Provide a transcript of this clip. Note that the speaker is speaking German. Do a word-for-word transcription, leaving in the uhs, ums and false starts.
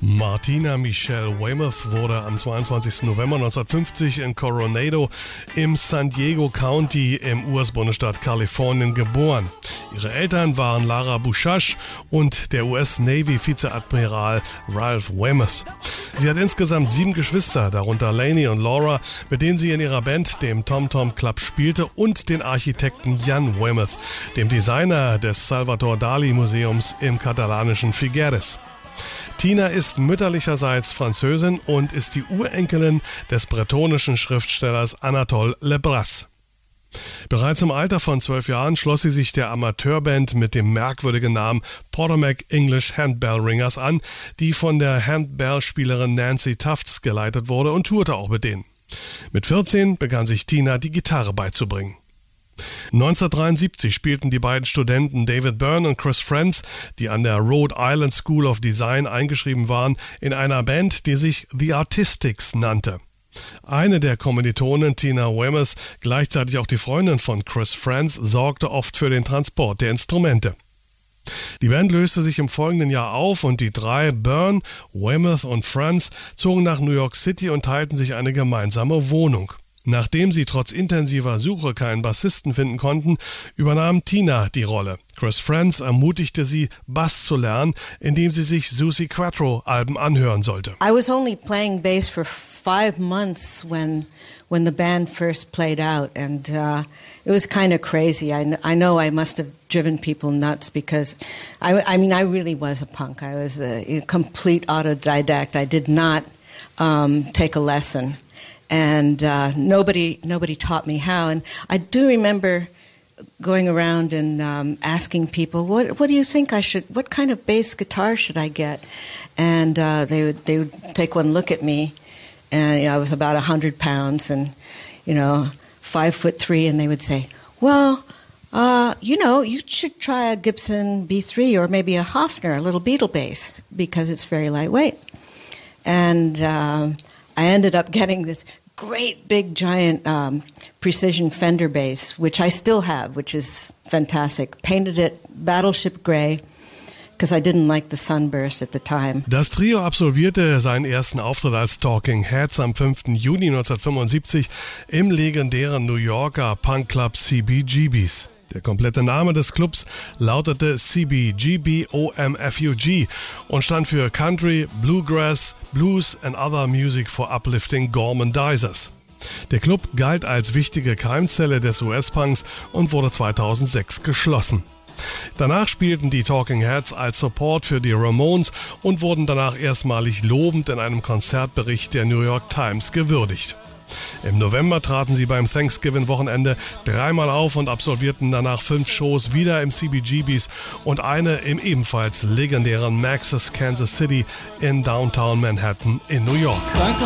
Martina Michelle Weymouth wurde am zweiundzwanzigsten November neunzehnhundertfünfzig in Coronado im San Diego County im U S-Bundesstaat Kalifornien geboren. Ihre Eltern waren Lara Buschash und der U S-Navy-Vizeadmiral Ralph Weymouth. Sie hat insgesamt sieben Geschwister, darunter Lainey und Laura, mit denen sie in ihrer Band, dem Tom Tom Club, spielte, und den Architekten Jan Weymouth, dem Designer des Salvador Dali Museums im katalanischen Figueres. Tina ist mütterlicherseits Französin und ist die Urenkelin des bretonischen Schriftstellers Anatole Lebras. Bereits im Alter von zwölf Jahren schloss sie sich der Amateurband mit dem merkwürdigen Namen Potomac English Handbell Ringers an, die von der Handballspielerin Nancy Tufts geleitet wurde, und tourte auch mit denen. Mit vierzehn begann sich Tina die Gitarre beizubringen. neunzehnhundertdreiundsiebzig spielten die beiden Studenten David Byrne und Chris Friends, die an der Rhode Island School of Design eingeschrieben waren, in einer Band, die sich The Artistics nannte. Eine der Kommilitonen, Tina Weymouth, gleichzeitig auch die Freundin von Chris Friends, sorgte oft für den Transport der Instrumente. Die Band löste sich im folgenden Jahr auf und die drei, Byrne, Weymouth und Friends, zogen nach New York City und teilten sich eine gemeinsame Wohnung. Nachdem sie trotz intensiver Suche keinen Bassisten finden konnten, übernahm Tina die Rolle. Chris Friends ermutigte sie, Bass zu lernen, indem sie sich Suzi Quatro-Alben anhören sollte. I was only playing bass for five months when when the band first played out, and uh, it was kind of crazy. I, I know I must have driven people nuts because, I, I mean, I really was a punk. I was a, a complete autodidact. I did not um, take a lesson. And uh, nobody nobody taught me how. And I do remember going around and um, asking people, what what do you think I should, what kind of bass guitar should I get? And uh, they would they would take one look at me, and you know, I was about a hundred pounds and, you know, five foot three, and they would say, well, uh, you know, you should try a Gibson B three or maybe a Hofner, a little Beatle bass, because it's very lightweight. And uh, I ended up getting this great big giant um, precision Fender bass, which I still have, which is fantastic. Painted it battleship gray, because I didn't like the sunburst at the time. Das Trio absolvierte seinen ersten Auftritt als Talking Heads am fünften Juni neunzehnhundertfünfundsiebzig im legendären New Yorker Punkclub C B G B's. Der komplette Name des Clubs lautete C B G B O M F U G und stand für Country, Bluegrass, Blues and Other Music for Uplifting Gormandizers. Der Club galt als wichtige Keimzelle des U S-Punks und wurde zweitausendsechs geschlossen. Danach spielten die Talking Heads als Support für die Ramones und wurden danach erstmalig lobend in einem Konzertbericht der New York Times gewürdigt. Im November traten sie beim Thanksgiving-Wochenende dreimal auf und absolvierten danach fünf Shows wieder im C B G B's und eine im ebenfalls legendären Max's Kansas City in Downtown Manhattan in New York.